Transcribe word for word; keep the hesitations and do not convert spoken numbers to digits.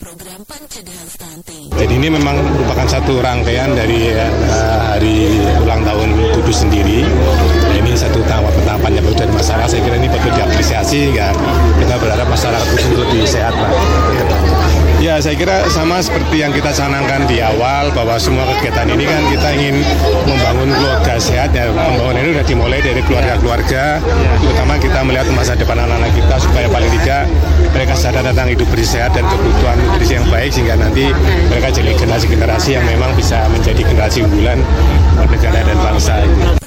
program pencegahan stunting. Jadi ini memang merupakan satu rangkaian dari uh, hari ulang tahun Kudus sendiri. Nah, ini satu tahapan-tahapan yang baru dari masyarakat. Saya kira ini patut diapresiasi, ya. Kita berharap masyarakat Kudus lebih sehat, Pak. Ya, saya kira sama seperti yang kita canangkan di awal, bahwa semua kegiatan ini kan kita ingin membangun keluarga sehat. Ya, pembangunan ini sudah dimulai dari keluarga-keluarga, terutama kita melihat masa depan anak-anak kita supaya paling tidak mereka sadar tentang hidup bersih sehat dan kebutuhan nutrisi yang baik, sehingga nanti mereka jadi generasi-generasi yang memang bisa menjadi generasi unggulan negara dan bangsa.